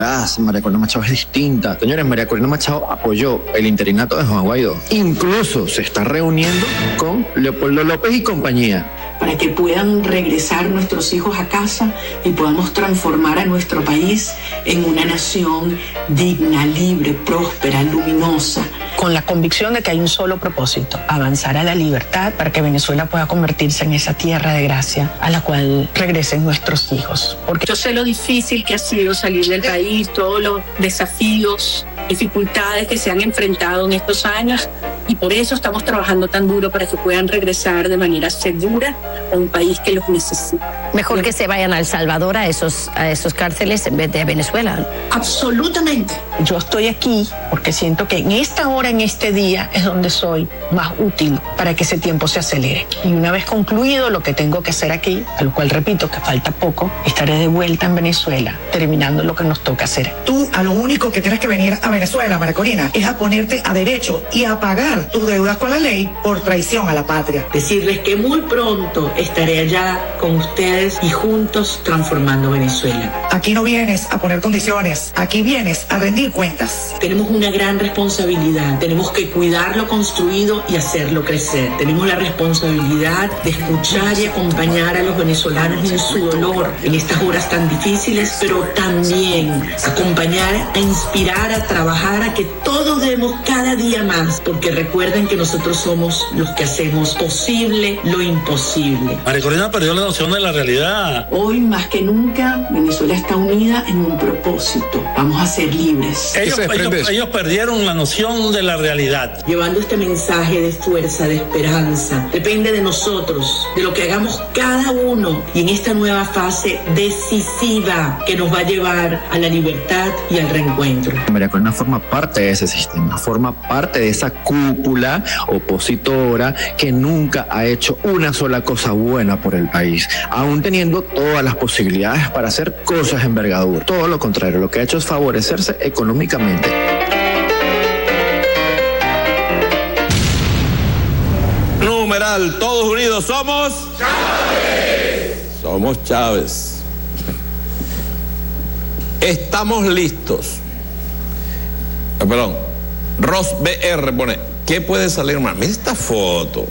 María Corina Machado es distinta. Señores, María Corina Machado apoyó el interinato de Juan Guaidó. Incluso se está reuniendo con Leopoldo López y compañía. Para que puedan regresar nuestros hijos a casa y podamos transformar a nuestro país en una nación digna, libre, próspera, luminosa. Con la convicción de que hay un solo propósito: avanzar a la libertad para que Venezuela pueda convertirse en esa tierra de gracia a la cual regresen nuestros hijos. Porque yo sé lo difícil que ha sido salir del país, todos los desafíos, dificultades que se han enfrentado en estos años, y por eso estamos trabajando tan duro para que puedan regresar de manera segura a un país que los necesita. Mejor que se vayan a El Salvador, a esos cárceles, en vez de Venezuela. Absolutamente. Yo estoy aquí porque siento que en esta hora, en este día, es donde soy más útil para que ese tiempo se acelere. Y una vez concluido lo que tengo que hacer aquí, a lo cual repito que falta poco, estaré de vuelta en Venezuela, terminando lo que nos toca hacer. Tú a lo único que tienes que venir a Venezuela, María Corina, es a ponerte a derecho y a pagar tus deudas con la ley por traición a la patria. Decirles que muy pronto estaré allá con ustedes y juntos transformando Venezuela. Aquí no vienes a poner condiciones, aquí vienes a rendir cuentas. Tenemos una gran responsabilidad, tenemos que cuidar lo construido y hacerlo crecer. Tenemos la responsabilidad de escuchar y acompañar a los venezolanos en su dolor en estas horas tan difíciles, pero también acompañar, a inspirar, a trabajar, a que todos demos cada día más, porque recuerden que nosotros somos los que hacemos posible lo imposible. María Corina perdió la noción de la realidad. Hoy más que nunca Venezuela está unida en un propósito: vamos a ser libres. Ellos perdieron la noción de la realidad. Llevando este mensaje de fuerza, de esperanza, depende de nosotros, de lo que hagamos cada uno, y en esta nueva fase decisiva que nos va a llevar a la libertad y al reencuentro. María Corina forma parte de ese sistema, forma parte de esa cúpula opositora que nunca ha hecho una sola cosa buena por el país, aún teniendo todas las posibilidades para hacer cosas de envergadura. Todo lo contrario, lo que ha hecho es favorecerse económicamente. Numeral, todos unidos somos Chávez. Somos Chávez. Estamos listos. Perdón. Ros BR pone, ¿qué puede salir mal? Mira esta foto.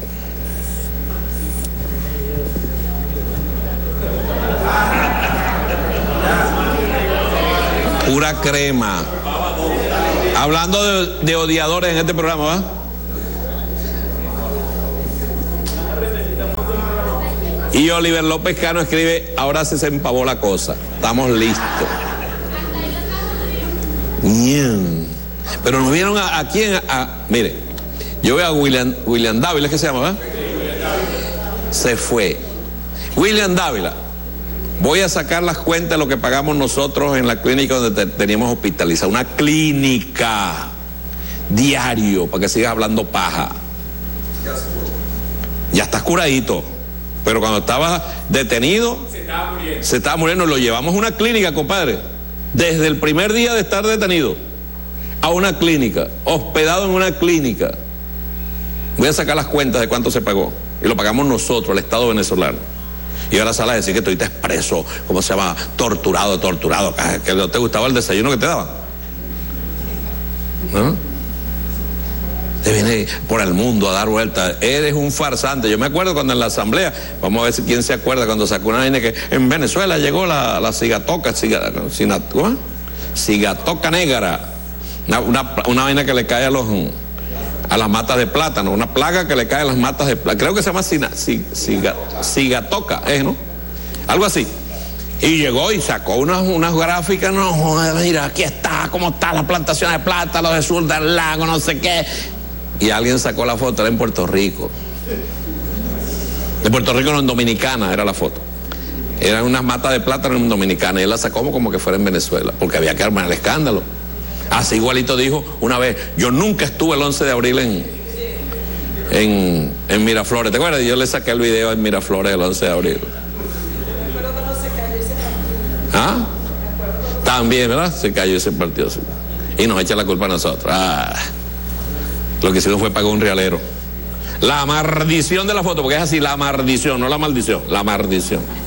Pura crema. Hablando de odiadores en este programa, ¿va? Y Oliver López Cano escribe, ahora se empavó la cosa. Estamos listos. Bien. Pero nos vieron a quién, mire, yo veo a William Dávila, ¿es que se llama, verdad? Se fue. William Dávila, voy a sacar las cuentas de lo que pagamos nosotros en la clínica donde teníamos hospitalizado. Una clínica diario, para que sigas hablando paja. Ya estás curadito. Pero cuando estaba detenido, se estaba muriendo. Lo llevamos a una clínica, compadre. Desde el primer día de estar detenido, a una clínica, hospedado en una clínica. Voy a sacar las cuentas de cuánto se pagó. Y lo pagamos nosotros, el Estado venezolano. Y ahora sale a decir que tú estás preso, ¿cómo se llama? Torturado, que no te gustaba el desayuno que te daban. ¿No? Te viene por el mundo a dar vueltas. Eres un farsante. Yo me acuerdo cuando en la asamblea, vamos a ver si quién se acuerda, cuando sacó una vaina que en Venezuela llegó la cigatoca, cigatoca negra. Una vaina que le cae a las matas de plátano, una plaga que le cae a las matas de plátano. Creo que se llama cigatoca, ¿no? Algo así. Y llegó y sacó unas gráficas, no, mira, aquí está, cómo está la plantación de plátano del sur del lago, no sé qué. Y alguien sacó la foto, era en Puerto Rico. De Puerto Rico, no, en Dominicana era la foto. Eran unas matas de plátano en Dominicana, y él la sacó como que fuera en Venezuela, porque había que armar el escándalo. Así igualito dijo una vez, yo nunca estuve el 11 de abril en Miraflores. ¿Te acuerdas? Yo le saqué el video en Miraflores el 11 de abril. ¿Ah? También, ¿verdad? Se cayó ese partido. Sí. Y nos echa la culpa a nosotros. Lo que hicieron fue pagar un realero. La maldición de la foto, porque es así, la maldición, no la maldición, la maldición.